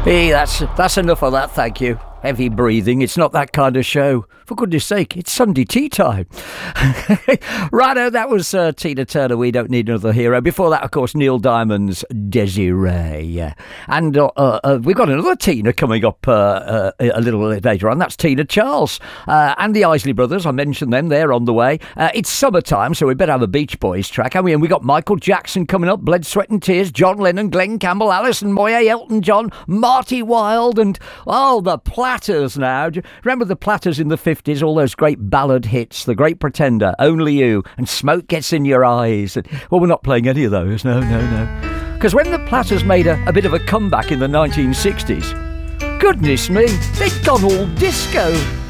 Hey, that's enough of that, thank you. Heavy breathing, it's not that kind of show. For goodness sake, it's Sunday tea time. Righto, that was Tina Turner, We Don't Need Another Hero. Before that, of course, Neil Diamond's Desiree. And we've got another Tina coming up a little later on. That's Tina Charles. And the Isley Brothers, I mentioned them, they're on the way. It's summertime, so we better have a Beach Boys track. And we got Michael Jackson coming up, Blood, Sweat and Tears, John Lennon, Glenn Campbell, Alison Moyet, Elton John, Marty Wilde, and the Platters now. Do you remember the Platters in the 50s? All those great ballad hits, The Great Pretender, Only You, and Smoke Gets in Your Eyes. Well, we're not playing any of those, no. Because when the Platters made a bit of a comeback in the 1960s, goodness me, they'd gone all disco.